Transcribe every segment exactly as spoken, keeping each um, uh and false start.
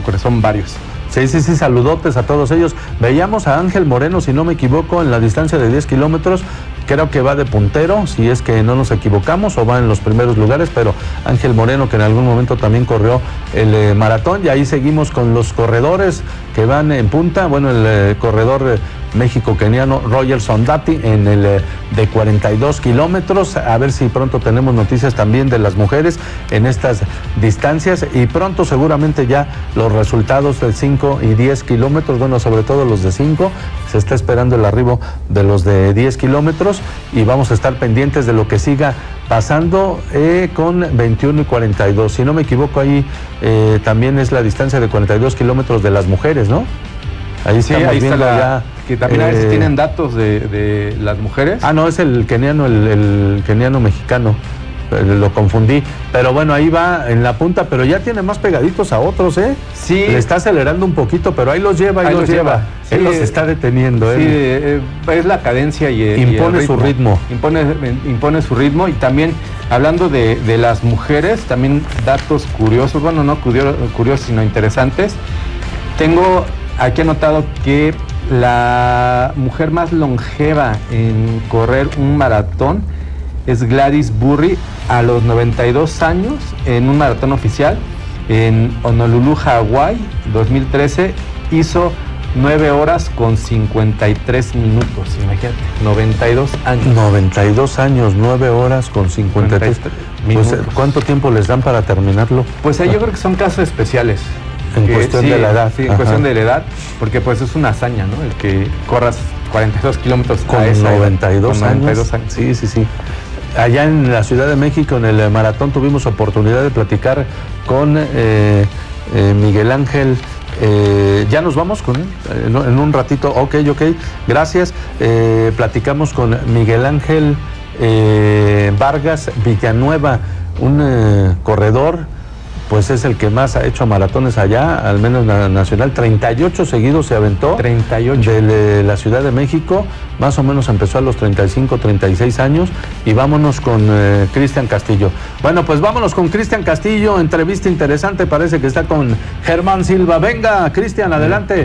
ocurre, son varios. Sí, sí, sí, saludotes a todos ellos. Veíamos a Ángel Moreno, si no me equivoco, en la distancia de diez kilómetros. Creo que va de puntero, si es que no nos equivocamos, o va en los primeros lugares, pero Ángel Moreno, que en algún momento también corrió el eh, maratón, y ahí seguimos con los corredores que van en punta. Bueno, el eh, corredor eh, México-Keniano Roger Sondati en el eh, de cuarenta y dos kilómetros. A ver si pronto tenemos noticias también de las mujeres en estas distancias, y pronto seguramente ya los resultados de cinco y diez kilómetros, bueno, sobre todo los de cinco. Se está esperando el arribo de los de diez kilómetros, y vamos a estar pendientes de lo que siga pasando eh, con veintiuno y cuarenta y dos. Si no me equivoco, ahí eh, también es la distancia de cuarenta y dos kilómetros de las mujeres, ¿no? Ahí sí, estamos ahí viendo está la, ya. Que también eh, a ver si tienen datos de, de las mujeres. Ah, no, es el keniano, el, el keniano mexicano. Lo confundí, pero bueno, ahí va en la punta, pero ya tiene más pegaditos a otros, ¿eh? Sí. Le está acelerando un poquito, pero ahí los lleva, ahí, ahí los, los lleva. lleva. Sí, él los está deteniendo, sí, eh, es la cadencia y, impone y el su ritmo. Impone, impone su ritmo. Y también, hablando de, de las mujeres, también datos curiosos, bueno, no curiosos, sino interesantes. Tengo aquí anotado que la mujer más longeva en correr un maratón es Gladys Burry, a los noventa y dos años, en un maratón oficial en Honolulu, Hawái, dos mil trece, hizo nueve horas con cincuenta y tres minutos, imagínate, noventa y dos años. noventa y dos años, nueve horas con cincuenta y tres minutos. Pues, ¿cuánto tiempo les dan para terminarlo? Pues ahí yo creo que son casos especiales. En que, cuestión sí, de la edad. Sí, en Ajá. cuestión de la edad, porque pues es una hazaña, ¿no? El que corras cuarenta y dos kilómetros con noventa y dos años. Sí, sí, sí. Allá en la Ciudad de México, en el maratón, tuvimos oportunidad de platicar con eh, eh, Miguel Ángel. Eh, ya nos vamos con él eh, en un ratito. Ok, ok, gracias. Eh, platicamos con Miguel Ángel eh, Vargas Villanueva, un eh, corredor, pues es el que más ha hecho maratones allá, al menos nacional. treinta y ocho seguidos se aventó. treinta y ocho. De la Ciudad de México, más o menos empezó a los treinta y cinco, treinta y seis años. Y vámonos con eh, Cristian Castillo. Bueno, pues vámonos con Cristian Castillo. Entrevista interesante, parece que está con Germán Silva. Venga, Cristian, adelante.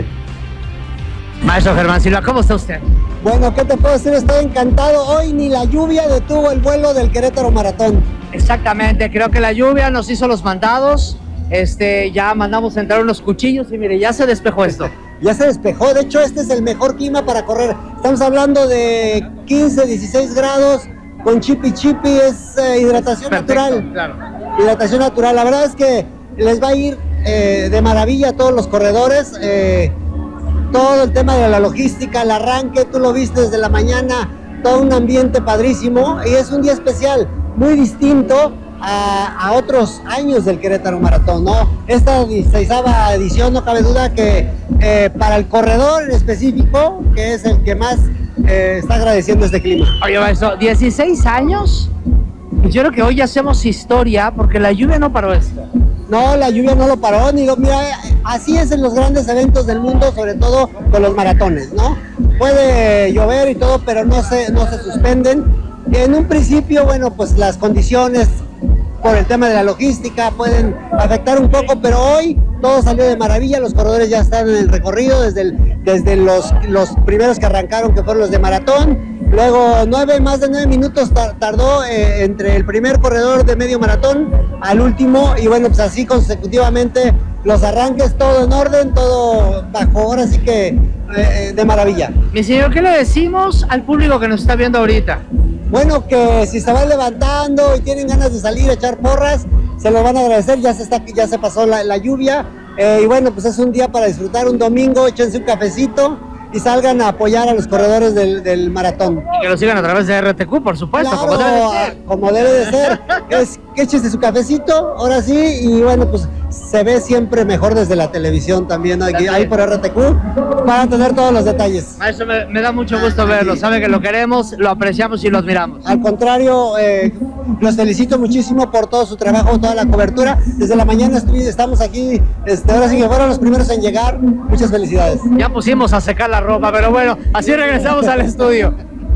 Maestro Germán Silva, ¿cómo está usted? Bueno, ¿qué te puedo decir? Estoy encantado. Hoy ni la lluvia detuvo el vuelo del Querétaro Maratón. Exactamente, creo que la lluvia nos hizo los mandados. Este, ya mandamos a entrar unos cuchillos y mire, ya se despejó esto. Ya se despejó, de hecho este es el mejor clima para correr. Estamos hablando de quince, dieciséis grados, con chipi chipi, es eh, hidratación Perfecto, natural. Claro. Hidratación natural, la verdad es que les va a ir eh, de maravilla a todos los corredores. Eh, todo el tema de la logística, el arranque, tú lo viste desde la mañana, todo un ambiente padrísimo, y es un día especial, muy distinto a, a otros años del Querétaro Maratón, ¿no? Esta dieciséisava edición, no cabe duda que eh, para el corredor en específico, que es el que más eh, está agradeciendo este clima. Oye, maestro, dieciséis años, yo creo que hoy hacemos historia porque la lluvia no paró esto. No, la lluvia no lo paró, ni lo, mira, así es en los grandes eventos del mundo, sobre todo con los maratones, ¿no? Puede llover y todo, pero no se, no se suspenden. En un principio, bueno, pues las condiciones por el tema de la logística pueden afectar un poco, pero hoy todo salió de maravilla, los corredores ya están en el recorrido desde, el, desde los, los primeros que arrancaron, que fueron los de maratón. Luego nueve, más de nueve minutos tardó eh, entre el primer corredor de medio maratón al último, y bueno, pues así consecutivamente los arranques, todo en orden, todo bajo, ahora sí que eh, de maravilla. Mi señor, ¿qué le decimos al público que nos está viendo ahorita? Bueno, que si se van levantando y tienen ganas de salir a echar porras, se lo van a agradecer, ya se, está, ya se pasó la, la lluvia, eh, y bueno, pues es un día para disfrutar, un domingo, échense un cafecito y salgan a apoyar a los corredores del, del maratón. Y que lo sigan a través de R T Q, por supuesto, claro, como debe de ser. Como debe de ser. Es que échese su cafecito, ahora sí, y bueno, pues se ve siempre mejor desde la televisión también, ¿no? Aquí, ahí por R T Q, para tener todos los detalles. Maestro, me, me da mucho gusto verlo, sabe que lo queremos, lo apreciamos y lo admiramos. Al contrario, eh, los felicito muchísimo por todo su trabajo, toda la cobertura. Desde la mañana estamos aquí, este, ahora sí que fueron los primeros en llegar. Muchas felicidades. Ya pusimos a secar la ropa, pero bueno, así regresamos al estudio.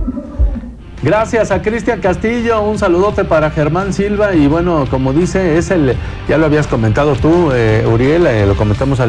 Gracias a Cristian Castillo, un saludote para Germán Silva, y bueno, como dice, es el, ya lo habías comentado tú, eh, Uriel, eh, lo comentamos al